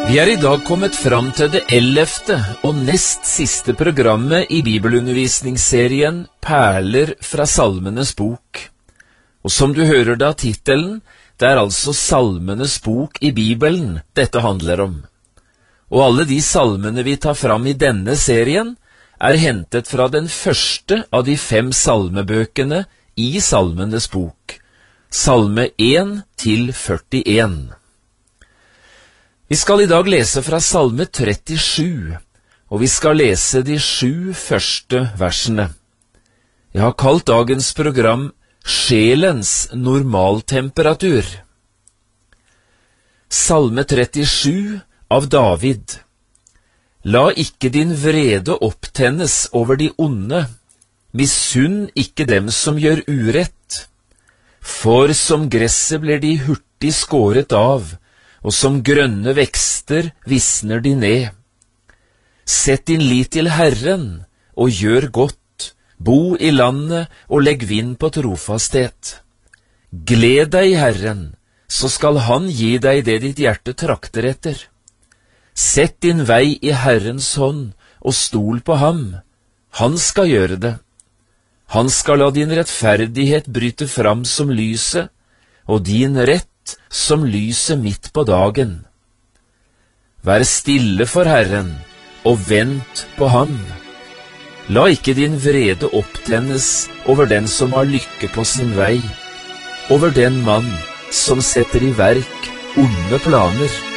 Vi I dag kommet fram til det 11. og nest siste programmet I bibelundervisningsserien Perler fra Salmenes bok. Og som du hører da titelen, det altså Salmenes bok I Bibelen dette handler om. Og alle de salmene vi tar fram I denne serien hentet fra den første av de 5 salmebøkene I Salmenes bok, Salme 1 til 41. Vi skal I dag lese fra Salme 37, og vi skal lese de 7 første versene. Jeg har kalt dagens program Sjelens normaltemperatur. Salme 37 av David. La ikke din vrede opptennes over de onde, misunn ikke dem som gjør urett. For som gresset blir de hurtig skåret av, og som grønne vekster visner de ned. Sett din lit til Herren, og gjør godt, bo I landet, og legg vind på trofasthet. Gled deg I Herren, så skal han gi deg det ditt hjerte trakter etter. Sett din vei I Herrens hånd, og stol på ham. Han skal gjøre det. Han skal la din rettferdighet bryte fram som lyset, og din rett som lyset midt på dagen. Vær stille for Herren, og vent på ham. La ikke din vrede opptennes over den som har lykke på sin vei, over den mann som setter I verk onde planer.